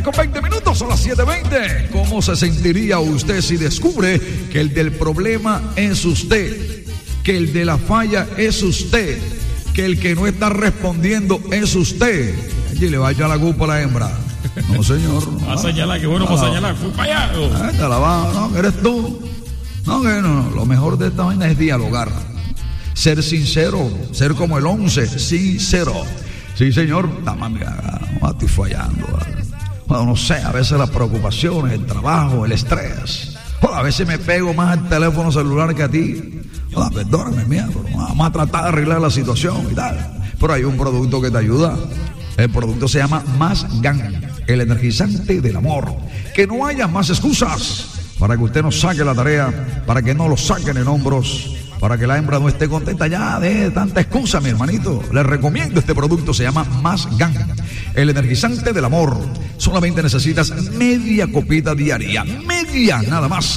7:20, son las 7:20. ¿Cómo se sentiría usted si descubre que el del problema es usted? Que el de la falla es usted. Que el que no está respondiendo es usted. Allí le va a echar la culpa a la hembra. No, señor. Va a señalar, que bueno para señalar. Fui para allá. Te la va, no, eres tú. No, que no. Lo mejor de esta vaina es dialogar. Ser sincero. Ser como el 11. Sincero. Sí, señor. Estoy fallando. Bueno, no sé, a veces las preocupaciones, el trabajo, el estrés. A veces me pego más al teléfono celular que a ti. Perdóname, mía, pero vamos a tratar de arreglar la situación y tal. Pero hay un producto que te ayuda. El producto se llama Más Gan, el energizante del amor. Que no haya más excusas para que usted no saque la tarea, para que no lo saquen en hombros, para que la hembra no esté contenta ya de tanta excusa, mi hermanito. Les recomiendo este producto, se llama Más Gan, el energizante del amor. Solamente necesitas media copita diaria, media nada más.